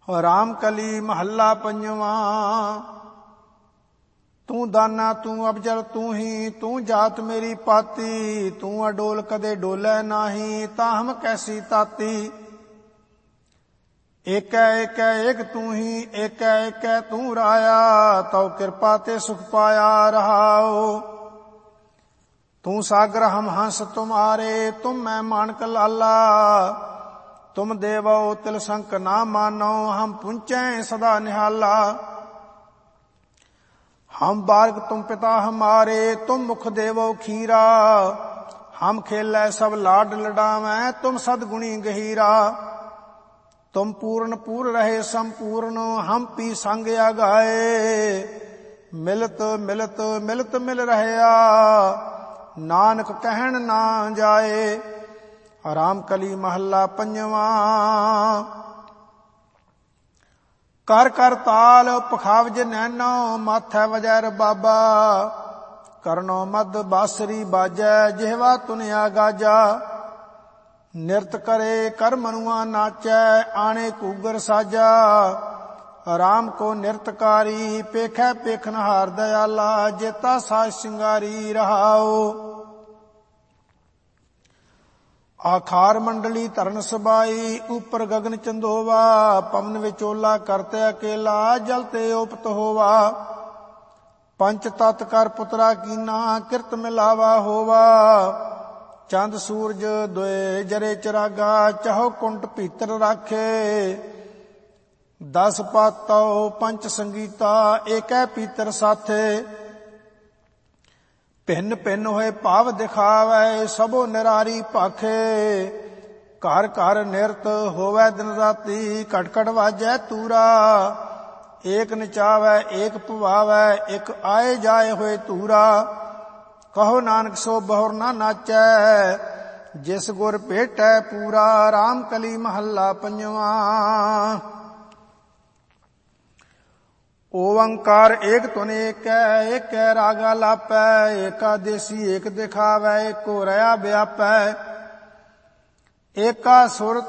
राम कली महला पंजवां। तू दाना तू अबजल तू ही, तू जात मेरी पाती। तू अडोल कदे डोलै नाही, ताहम कैसी ताती। एक एक तू ही, एक तू राया। तौ कृपा ते सुख पाया रहाओ। तू सागर हम हंस तुम्हारे, तुम मैं मानक लाला। तुम देवो तिल संक ना मानो, हम पुंचै सदा निहाला। हम बालक तुम पिता हमारे, तुम मुख देवो खीरा। हम खेलै सब लाड लडावै, तुम सदगुणी गहीरा। तुम पूर्ण पूर रहे संपूर्ण, हम पी संग आगाए। मिलत मिलत मिलत मिल रहया, नानक कहन ना जाए। राम कली महला पंजवां। कर कर ताल पखावज नैनो, माथै वजैर बाबा। करनो मद बासरी बाजै, जिहवा तुनिया गाजा। निरत करे कर मनुआ नाचै, आणे कूगर साजा। राम को निरतकारी, पेखै पेखनहार दयाला। जेता साज सिंगारी रहाओ। आखार मंडली धरन सबाई, ऊपर गगन चंदोवा। पवन विचोला करते अकेला, जलते ओपत होवा। पंच तत् कर पुतरा कीना, किरत मिलावा होवा। चंद सूरज दोए जरे चिरागा, चाहो कुंट भीतर राखे। 10 पातौ पंच संगीता, एकै पीतर साथे। भिन्न भिन्न होए भाव दिखावै, सबो निरारी भाखे। घर घर निरत होवै दिन राती, घट घट वाजै तूरा। एक नचावै एक पवावै, एक आए जाए होए तूरा। कहो नानक सो बहुर ना नाचै, जिस गुर भेटै पूरा। राम कली महला पंजवां। ओंकार एक तुन एक रागा लापै। एका देसी एक दिखावै, एको रया व्यापै। एका सुर